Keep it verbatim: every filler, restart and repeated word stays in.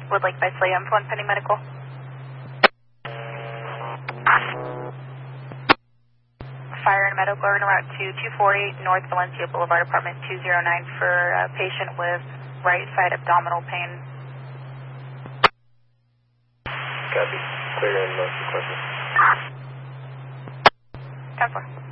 Woodlake by Slay, M one pending medical. Fire and medical are en route to two forty North Valencia Boulevard, apartment two oh nine for a patient with right side abdominal pain. Copy. Clear in most requested. ten four.